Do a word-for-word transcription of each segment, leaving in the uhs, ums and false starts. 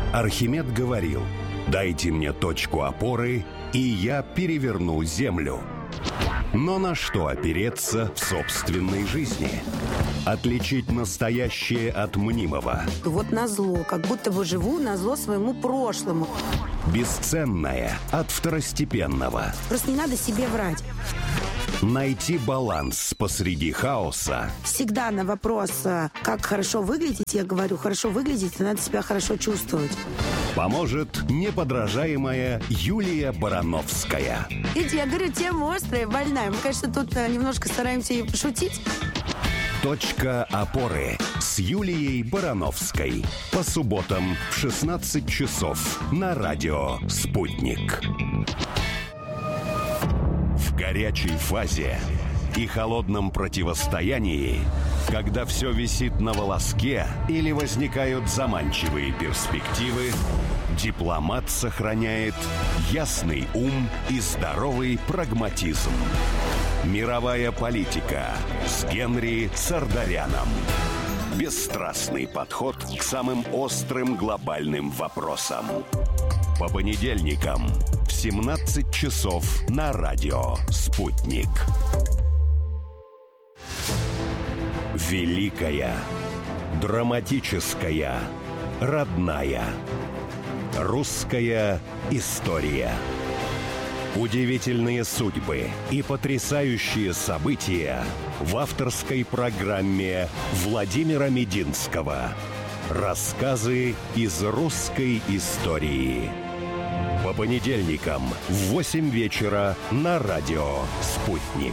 Архимед говорил: «Дайте мне точку опоры, и я переверну землю». Но на что опереться в собственной жизни? Отличить настоящее от мнимого. Вот назло, как будто бы живу назло своему прошлому. Бесценное от второстепенного. Просто не надо себе врать. Найти баланс посреди хаоса. Всегда на вопрос, как хорошо выглядеть, я говорю, хорошо выглядеть, надо себя хорошо чувствовать. Поможет неподражаемая Юлия Барановская. Видите, я говорю, тема острая, больная. Мы, конечно, тут немножко стараемся и пошутить. Точка опоры с Юлией Барановской. По субботам в шестнадцать часов на радио «Спутник». В горячей фазе и холодном противостоянии, когда все висит на волоске или возникают заманчивые перспективы, дипломат сохраняет ясный ум и здоровый прагматизм. Мировая политика с Генри Сардаряном. Бесстрастный подход к самым острым глобальным вопросам. По понедельникам в семнадцать часов на радио «Спутник». Великая, драматическая, родная. Русская история. Удивительные судьбы и потрясающие события в авторской программе Владимира Мединского. Рассказы из русской истории. По понедельникам в восемь вечера на радио «Спутник».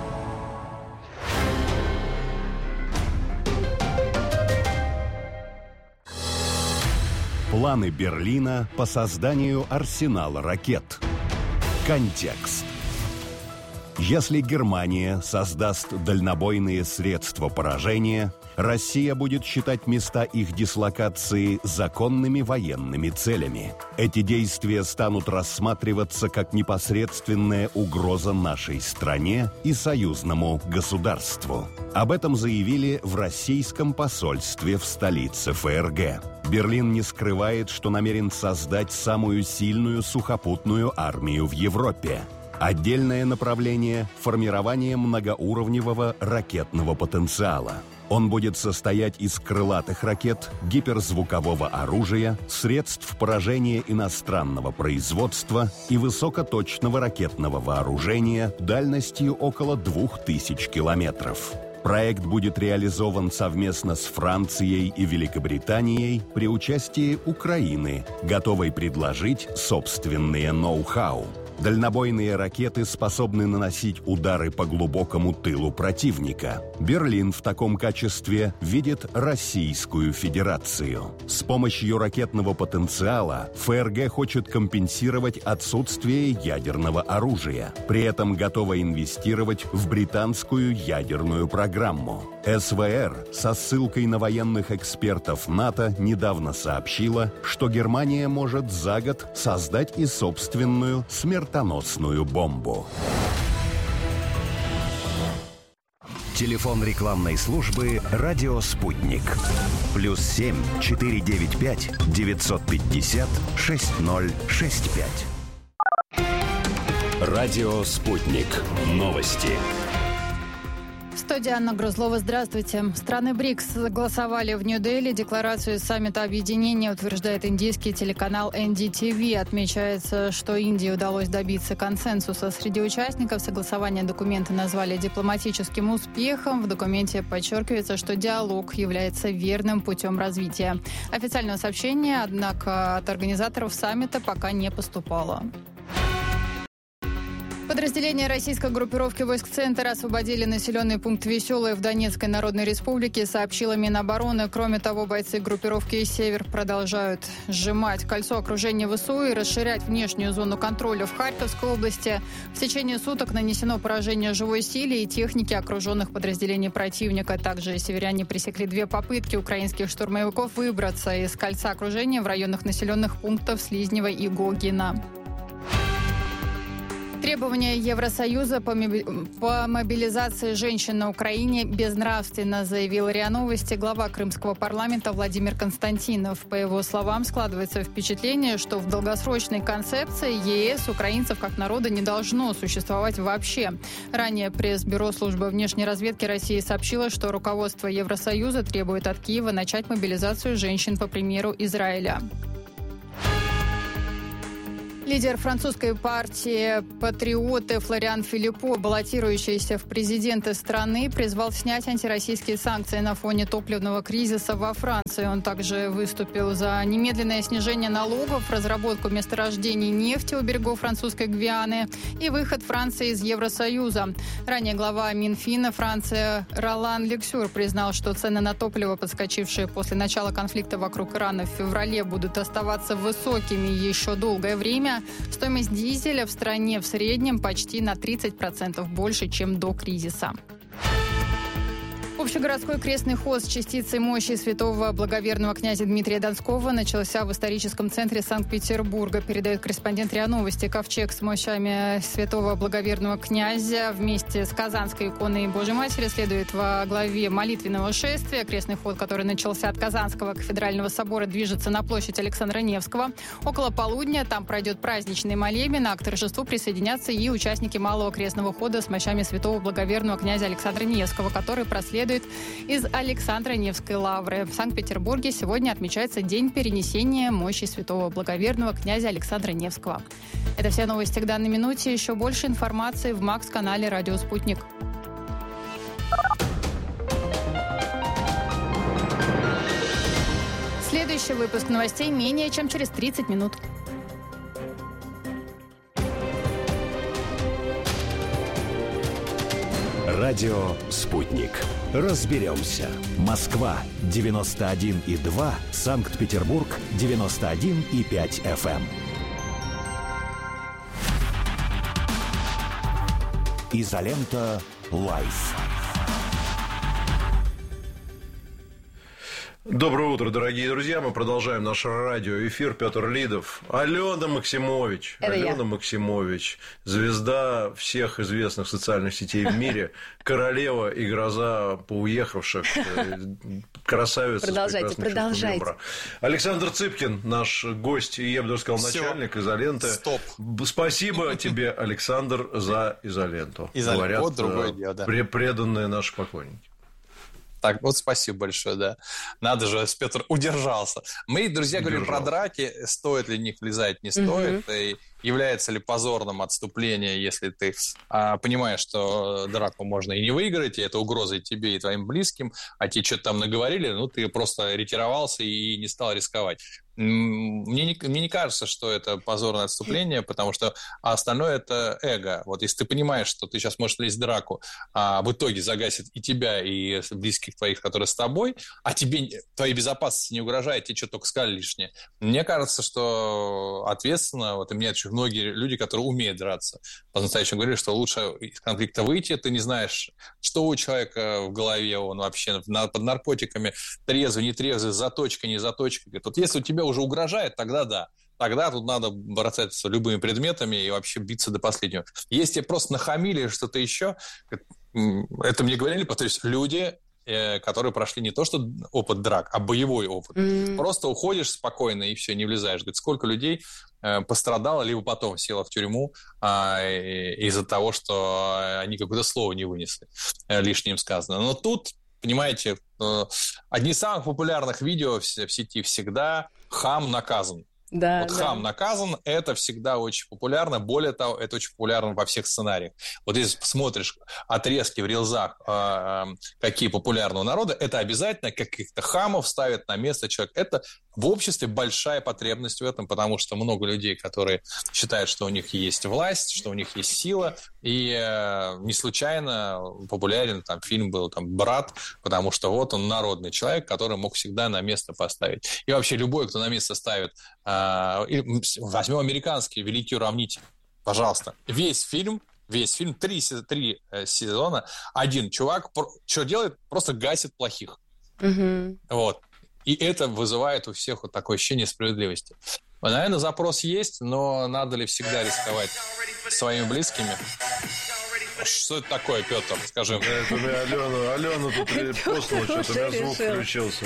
Планы Берлина по созданию арсенала ракет. Контекст. Если Германия создаст дальнобойные средства поражения, Россия будет считать места их дислокации законными военными целями. Эти действия станут рассматриваться как непосредственная угроза нашей стране и союзному государству. Об этом заявили в российском посольстве в столице ФРГ. Берлин не скрывает, что намерен создать самую сильную сухопутную армию в Европе. Отдельное направление – формирование многоуровневого ракетного потенциала. Он будет состоять из крылатых ракет, гиперзвукового оружия, средств поражения иностранного производства и высокоточного ракетного вооружения дальностью около двух тысяч километров. Проект будет реализован совместно с Францией и Великобританией при участии Украины, готовой предложить собственные ноу-хау. Дальнобойные ракеты способны наносить удары по глубокому тылу противника. Берлин в таком качестве видит Российскую Федерацию. С помощью ракетного потенциала ФРГ хочет компенсировать отсутствие ядерного оружия. При этом готова инвестировать в британскую ядерную программу. СВР со ссылкой на военных экспертов НАТО недавно сообщила, что Германия может за год создать и собственную смертоносную бомбу. Телефон рекламной службы «Радио Спутник». Плюс семь четыре девять пять девятьсот пятьдесят шесть ноль шесть пять. Радио Спутник. Новости. Студия Анна Грузлова. Здравствуйте. Страны БРИКС согласовали в Нью-Дели декларацию саммита объединения, утверждает индийский телеканал эн ди ти ви. Отмечается, что Индии удалось добиться консенсуса среди участников. Согласование документа назвали дипломатическим успехом. В документе подчеркивается, что диалог является верным путем развития. Официального сообщения, однако, от организаторов саммита пока не поступало. Подразделения российской группировки войск «Центр» освободили населенный пункт Веселое в Донецкой Народной Республике, сообщила Минобороны. Кроме того, бойцы группировки «Север» продолжают сжимать кольцо окружения ВСУ и расширять внешнюю зону контроля в Харьковской области. В течение суток нанесено поражение живой силе и технике окруженных подразделений противника. Также северяне пресекли две попытки украинских штурмовиков выбраться из кольца окружения в районах населенных пунктов Слизнева и Гогина. Требования Евросоюза по, моби... по мобилизации женщин на Украине безнравственно, заявил РИА Новости глава крымского парламента Владимир Константинов. По его словам, складывается впечатление, что в долгосрочной концепции ЕС украинцев как народа не должно существовать вообще. Ранее пресс-бюро службы внешней разведки России сообщило, что руководство Евросоюза требует от Киева начать мобилизацию женщин по примеру Израиля. Лидер французской партии «Патриоты» Флориан Филиппо, баллотирующийся в президенты страны, призвал снять антироссийские санкции на фоне топливного кризиса во Франции. Он также выступил за немедленное снижение налогов, разработку месторождений нефти у берегов французской Гвианы и выход Франции из Евросоюза. Ранее глава Минфина Франции Ролан Лексюр признал, что цены на топливо, подскочившие после начала конфликта вокруг Ирана в феврале, будут оставаться высокими еще долгое время. Стоимость дизеля в стране в среднем почти на тридцать процентов больше, чем до кризиса. Общегородской крестный ход с частицей мощи святого благоверного князя Дмитрия Донского начался в историческом центре Санкт-Петербурга, передает корреспондент РИА Новости. Ковчег с мощами святого благоверного князя вместе с Казанской иконой Божьей Матери следует во главе молитвенного шествия. Крестный ход, который начался от Казанского кафедрального собора, движется на площадь Александра Невского. Около полудня там пройдет праздничный молебен, а к торжеству присоединятся и участники малого крестного хода с мощами святого благоверного князя Александра Невского, который проследует из Александра Невской лавры. В Санкт-Петербурге сегодня отмечается День перенесения мощи святого благоверного князя Александра Невского. Это все новости к данной минуте. Еще больше информации в Макс-канале «Радио Спутник». Следующий выпуск новостей менее чем через тридцать минут. Радио «Спутник». Разберемся. Москва девяносто один и два, Санкт-Петербург девяносто один и пять эф эм. Изолента Лайф. Доброе утро, дорогие друзья. Мы продолжаем наш радиоэфир. Петр Лидов, Алена Максимович. Это Алена я. Максимович. Звезда всех известных социальных сетей в мире. Королева и гроза поуехавших. Красавица. Продолжайте, продолжайте. Александр Цыпкин, наш гость, и я бы даже сказал, Всё. начальник изоленты. Стоп. Спасибо тебе, Александр, за изоленту. Изолента. Говорят, Вот другое э, дело, да. пре- преданные наши поклонники. Так, вот спасибо большое, да. Надо же, Петр удержался. Мы, друзья, говорим про Удержался. драки, стоит ли в них влезать, не стоит, и является ли позорным отступление, если ты а, понимаешь, что драку можно и не выиграть, и это угроза и тебе, и твоим близким, а те что-то там наговорили, ну, ты просто ретировался и не стал рисковать. Мне не, мне не кажется, что это позорное отступление, потому что остальное – это эго. Вот если ты понимаешь, что ты сейчас можешь лезть в драку, а в итоге загасит и тебя, и близких твоих, которые с тобой, а тебе твоей безопасности не угрожает, тебе что-то только сказали лишнее. Мне кажется, что ответственно, вот и мне очень многие люди, которые умеют драться, по-настоящему говорили, что лучше из конфликта выйти, ты не знаешь, что у человека в голове, он вообще под наркотиками, трезвый, не трезвый, заточка, не заточка. Вот если у тебя уже угрожает, тогда да. Тогда тут надо бросаться любыми предметами и вообще биться до последнего. Если тебе просто нахамили или что-то еще, это мне говорили, то есть люди, которые прошли не то что опыт драк, а боевой опыт. Mm-hmm. Просто уходишь спокойно и все, не влезаешь. Говорит, сколько людей пострадало, либо потом село в тюрьму а, из-за того, что они какое-то слово не вынесли, лишнее им сказано. Но тут, понимаете, одни из самых популярных видео в сети всегда «Хам наказан». Да, вот да. хам наказан, это всегда очень популярно. Более того, это очень популярно во всех сценариях. Вот если посмотришь отрезки в рилзах, э, какие популярны у народа, это обязательно каких-то хамов ставят на место человек. Это в обществе большая потребность в этом, потому что много людей, которые считают, что у них есть власть, что у них есть сила, и э, не случайно популярен там фильм был там «Брат», потому что вот он народный человек, который мог всегда на место поставить. И вообще любой, кто на место ставит, э, возьмем американский «Великий уравнитель», пожалуйста, весь фильм, весь фильм, три, три сезона, один чувак, что делает? Просто гасит плохих. Угу. Вот. И это вызывает у всех вот такое ощущение справедливости. Наверное, запрос есть, но надо ли всегда рисковать своими близкими? Что это такое, Петр? Скажи мне. Это мы Алену, Алену тут послала, что-то у меня звук включился.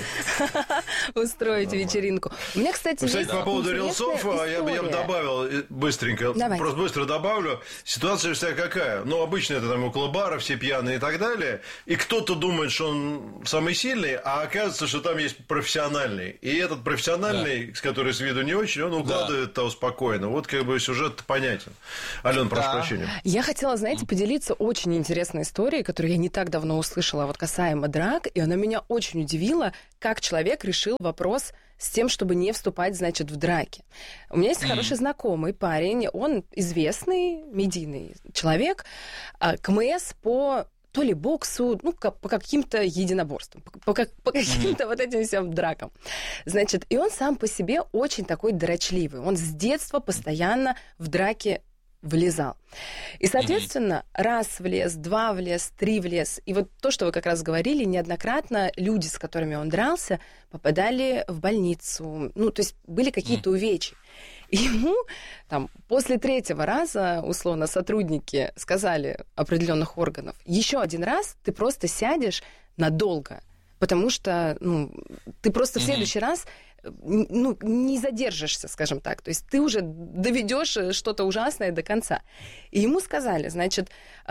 Устроить вечеринку. У меня, кстати, Кстати, есть по поводу рилсов, я бы, я бы добавил быстренько, Давайте. просто быстро добавлю. Ситуация вся какая? Ну, обычно это там около бара, все пьяные и так далее. И кто-то думает, что он самый сильный, а оказывается, что там есть профессиональный. И этот профессиональный, да. который с виду не очень, он укладывает да. того спокойно. Вот как бы сюжет понятен. Алена, прошу да. прощения. Я хотела, знаете, поделиться очень интересной историей, которую я не так давно услышала, вот касаемо драк, и она меня очень удивила, как человек решил вопрос с тем, чтобы не вступать, значит, в драки. У меня есть mm-hmm. хороший знакомый парень, он известный медийный человек, КМС по то ли боксу, ну, по каким-то единоборствам, по, по, по каким-то mm-hmm. вот этим всем дракам. Значит, и он сам по себе очень такой дрочливый. Он с детства постоянно в драке влезал. И, соответственно, mm-hmm. раз влез, два влез, три влез. И вот то, что вы как раз говорили, неоднократно люди, с которыми он дрался, попадали в больницу. Ну, то есть были какие-то mm-hmm. увечья. И ему там, после третьего раза, условно, сотрудники сказали определенных органов, еще один раз ты просто сядешь надолго, потому что ну, ты просто mm-hmm. в следующий раз ну, не задержишься, скажем так. То есть ты уже доведешь что-то ужасное до конца. И ему сказали, значит,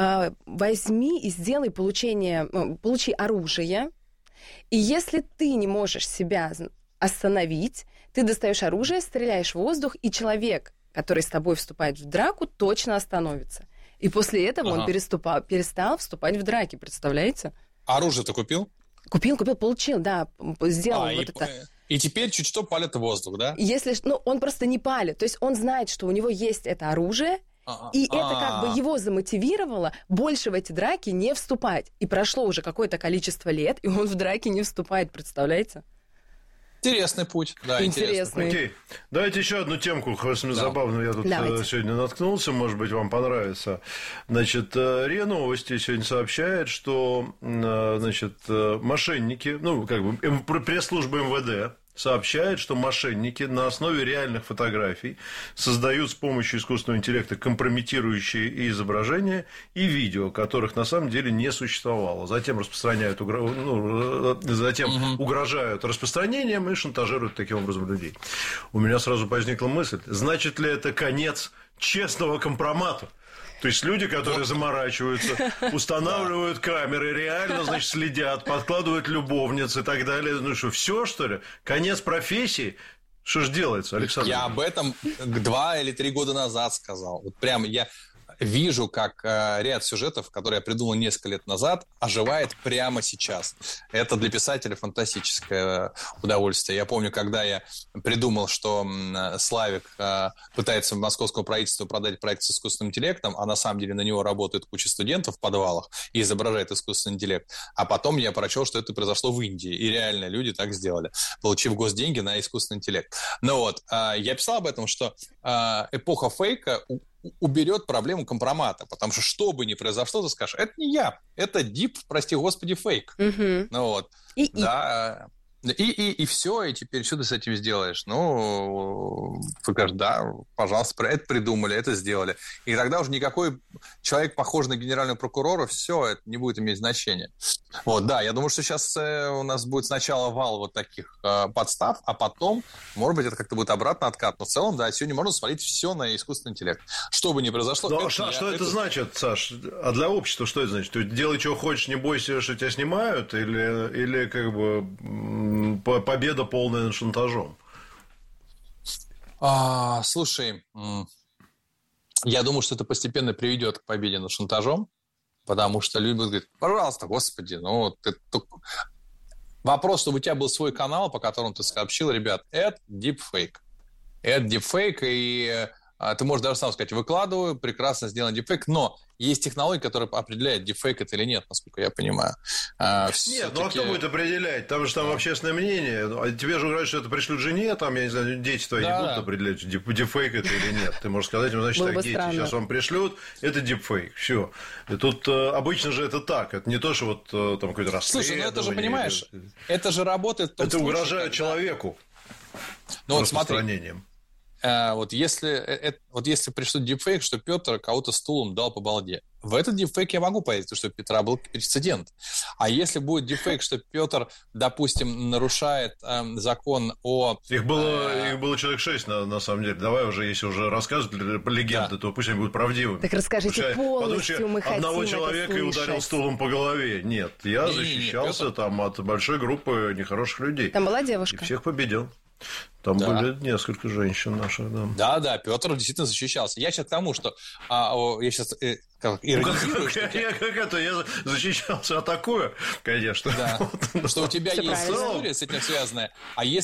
возьми и сделай получение, получи оружие, и если ты не можешь себя остановить, ты достаешь оружие, стреляешь в воздух, и человек, который с тобой вступает в драку, точно остановится. И после этого ага. он переступал, перестал вступать в драки, представляете? Оружие ты купил? Купил, купил, получил, да, сделал а, вот и, это. И теперь чуть что палит в воздух, да? Если, ну, он просто не палит, то есть он знает, что у него есть это оружие, А-а. и А-а. это как бы его замотивировало больше в эти драки не вступать. И прошло уже какое-то количество лет, и он в драки не вступает, представляете? Интересный путь, да, интересный. Окей, давайте еще одну темку, да. забавную я тут Давайте. сегодня наткнулся, может быть, вам понравится. Значит, РИА Новости сегодня сообщает, что, значит, мошенники, ну, как бы, пресс-служба эм вэ дэ сообщает, что мошенники на основе реальных фотографий создают с помощью искусственного интеллекта компрометирующие изображения и видео, которых на самом деле не существовало. Затем распространяют, ну, затем угу. угрожают распространением и шантажируют таким образом людей. У меня сразу возникла мысль, значит ли это конец честного компромата? То есть люди, которые заморачиваются, устанавливают камеры, реально, значит, следят, подкладывают любовниц и так далее. Ну что, все, что ли? Конец профессии? Что же делается, Александр? Я об этом два или три года назад сказал. Вот прям я вижу, как э, ряд сюжетов, которые я придумал несколько лет назад, оживает прямо сейчас. Это для писателя фантастическое удовольствие. Я помню, когда я придумал, что э, Славик э, пытается московскому правительству продать проект с искусственным интеллектом, а на самом деле на него работает куча студентов в подвалах и изображает искусственный интеллект. А потом я прочел, что это произошло в Индии. И реально люди так сделали, получив госденьги на искусственный интеллект. Ну вот, э, я писал об этом, что э, эпоха фейка уберет проблему компромата, потому что что бы ни произошло, ты скажешь, это не я, это дип, прости господи, фейк. Угу. Ну вот, и, да, и. И, и, и все, и теперь что ты с этим сделаешь? Ну, ты скажешь, да, пожалуйста, это придумали, это сделали. И тогда уже никакой человек, похожий на генерального прокурора, все, это не будет иметь значения. Вот, да, я думаю, что сейчас э, у нас будет сначала вал вот таких э, подстав, а потом, может быть, это как-то будет обратно откат. Но в целом, да, сегодня можно свалить все на искусственный интеллект. Что бы ни произошло... Ну, это, а я, что это, это значит, Саш? А для общества что это значит? Ты делай, чего хочешь, не бойся, что тебя снимают? Или, или как бы... победа полная над шантажом? А, слушай, я думаю, что это постепенно приведет к победе над шантажом, потому что люди будут говорить, пожалуйста, господи, ну ты... Вопрос, чтобы у тебя был свой канал, по которому ты сообщил, ребят, это дипфейк. Это дипфейк, и ты можешь даже сам сказать, выкладываю, прекрасно сделан дипфейк, но есть технология, которая определяет, дипфейк это или нет, насколько я понимаю. А, нет, ну а кто будет определять? Там же там общественное мнение. А тебе же говорят, что это пришлют жене, там, я не знаю, дети твои да. не будут определять, дипфейк это или нет. Ты можешь сказать, ну, значит, было так, дети странно. Сейчас вам пришлют, это дипфейк. Все. И тут э, обычно же это так. Это не то, что вот э, там какое-то расследование. Слушай, ну это же, понимаешь, это, это же работает в том это случае, угрожает когда... человеку ну, вот распространением. Смотри. вот если, вот если пришлют дипфейк, что Петр кого-то стулом дал по балде, в этот дипфейк я могу поверить, потому что у Петра был прецедент. А если будет дипфейк, что Петр, допустим, нарушает э, закон о... Их было, э... их было человек шесть, на, на самом деле. Давай уже, если уже рассказывать легенды, да. то пусть они будут правдивыми. Так расскажите Пускай, полностью, мы хотим одного человека и ударил стулом по голове. Нет, я не, защищался не, не, там от большой группы нехороших людей. Там была девушка? И всех победил. Там да. были несколько женщин наших, да. Да, да, Петр действительно защищался. Я сейчас к тому, что а, о, я сейчас э, как, иронизирую. Как, как, я, как это, я защищался атакуя, конечно. Да. Что у тебя есть история с этим связанная, а если